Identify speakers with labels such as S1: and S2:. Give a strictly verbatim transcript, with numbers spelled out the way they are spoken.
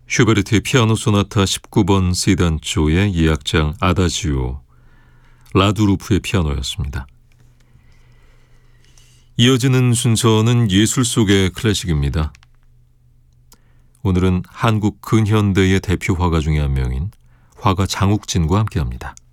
S1: 슈베르트의 피아노 소나타 십구 번 C단조의 이 악장 아다지오, 라두루프의 피아노였습니다. 이어지는 순서는 예술 속의 클래식입니다. 오늘은 한국 근현대의 대표 화가 중에 한 명인 화가 장욱진과 함께합니다.